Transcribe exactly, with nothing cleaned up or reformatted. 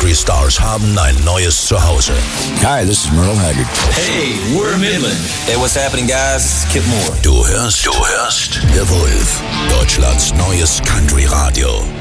Country Stars haben ein neues Zuhause. Hi, this is Merle Haggard. Hey, we're Midland. Hey, what's happening, guys? This is Kip Moore. Du hörst, du hörst The Wolf, Deutschlands neues Country Radio.